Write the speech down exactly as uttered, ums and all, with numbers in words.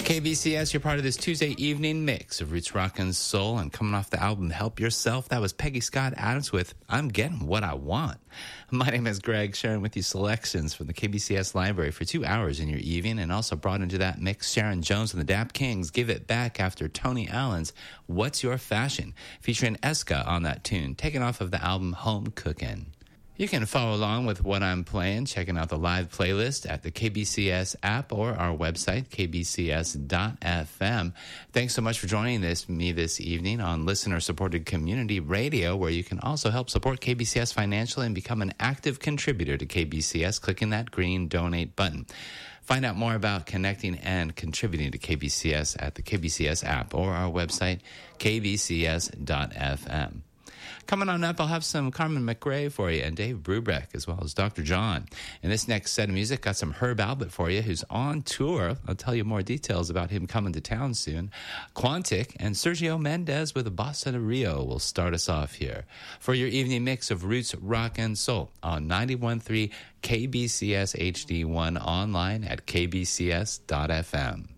K B C S, you're part of this Tuesday evening mix of roots, rock, and soul. And coming off the album Help Yourself, that was Peggy Scott Adams with I'm Getting What I Want. My name is Greg, sharing with you selections from the K B C S library for two hours in your evening, and also brought into that mix Sharon Jones and the Dap Kings, Give It Back, after Tony Allen's What's Your Fashion, featuring Eska on that tune, taken off of the album Home Cookin'. You can follow along with what I'm playing, checking out the live playlist at the K B C S app or our website, k b c s dot f m. Thanks so much for joining this, me this evening on listener-supported community radio, where you can also help support K B C S financially and become an active contributor to K B C S, clicking that green donate button. Find out more about connecting and contributing to K B C S at the K B C S app or our website, k b c s dot f m. Coming on up, I'll have some Carmen McRae for you and Dave Brubeck, as well as Doctor John. In this next set of music, got some Herb Albert for you, who's on tour. I'll tell you more details about him coming to town soon. Quantic and Sergio Mendes with Bossa de Rio will start us off here for your evening mix of roots, rock, and soul on ninety-one point three K B C S H D one, online at k b c s dot f m.